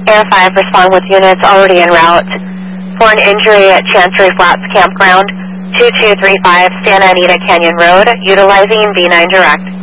Air 5, respond with units already en route for an injury at Chancery Flats Campground, 2235 Santa Anita Canyon Road, utilizing V9 Direct.